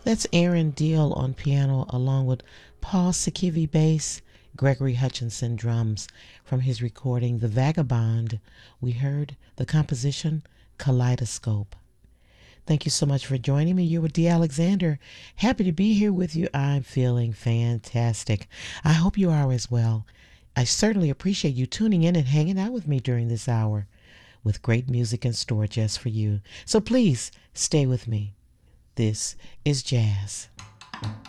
That's Aaron Deal on piano, along with Paul Sikivi bass, Gregory Hutchinson drums. From his recording The Vagabond, we heard the composition Kaleidoscope. Thank you so much for joining me. You're with Dee Alexander. Happy to be here with you. I'm feeling fantastic. I hope you are as well. I certainly appreciate you tuning in and hanging out with me during this hour with great music in store just for you. So please stay with me. This is jazz.